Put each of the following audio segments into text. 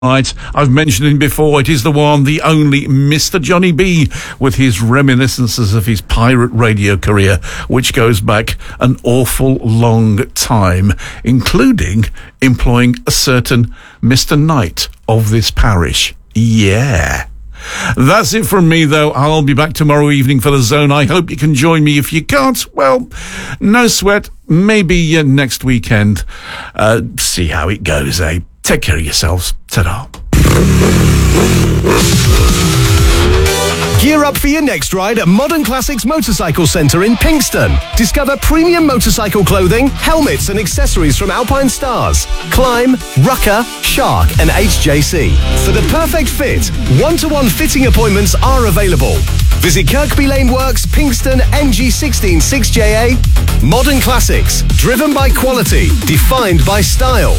Right, I've mentioned him before. It is the one, the only Mr. Johnny B, with his reminiscences of his pirate radio career, which goes back an awful long time, including employing a certain Mr. Knight of this parish. Yeah. That's it from me, though. I'll be back tomorrow evening for The Zone. I hope you can join me. If you can't, well, no sweat. Maybe next weekend. See how it goes, eh? Take care of yourselves. Ta-da. Gear up for your next ride at Modern Classics Motorcycle Centre in Pinxton. Discover premium motorcycle clothing, helmets and accessories from Alpine Stars, Climb, Rucker, Shark and HJC. For the perfect fit, one-to-one fitting appointments are available. Visit Kirkby Lane Works, Pinxton, NG16 6JA. Modern Classics, driven by quality, defined by style.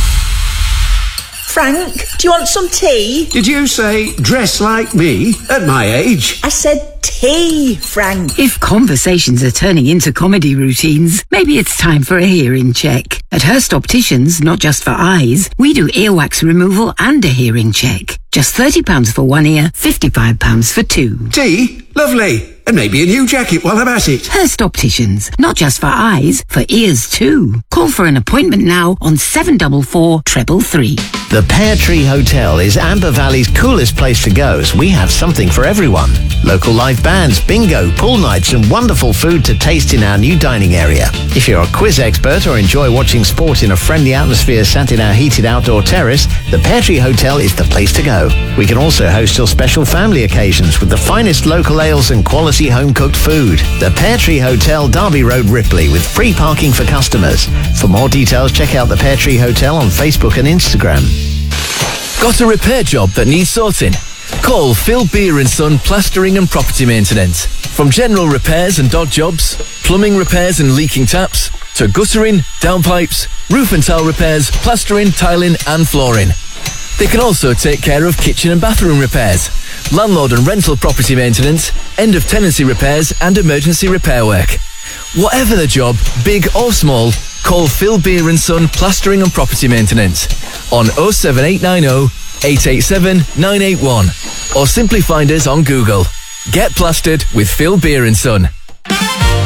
Frank, do you want some tea? Did you say dress like me at my age? I said tea, Frank. If conversations are turning into comedy routines, maybe it's time for a hearing check. At Hurst Opticians, not just for eyes, we do earwax removal and a hearing check. Just £30 for one ear, £55 for two. Tea? Lovely. And maybe a new jacket while I'm at it. Hurst Opticians, not just for eyes, for ears too. Call for an appointment now on 744 333. The Pear Tree Hotel is Amber Valley's coolest place to go, as we have something for everyone. Local live bands, bingo, pool nights and wonderful food to taste in our new dining area. If you're a quiz expert or enjoy watching sport in a friendly atmosphere sat in our heated outdoor terrace, the Pear Tree Hotel is the place to go. We can also host your special family occasions with the finest local ales and quality home-cooked food. The Pear Tree Hotel, Derby Road, Ripley, with free parking for customers. For more details, check out the Pear Tree Hotel on Facebook and Instagram. Got a repair job that needs sorting? Call Phil Beer & Son Plastering and Property Maintenance. From general repairs and dog jobs, plumbing repairs and leaking taps, to guttering, downpipes, roof and tile repairs, plastering, tiling and flooring. They can also take care of kitchen and bathroom repairs, landlord and rental property maintenance, end of tenancy repairs and emergency repair work. Whatever the job, big or small, call Phil Beer & Son Plastering and Property Maintenance on 07890 887 981 or simply find us on Google. Get plastered with Phil Beer & Son.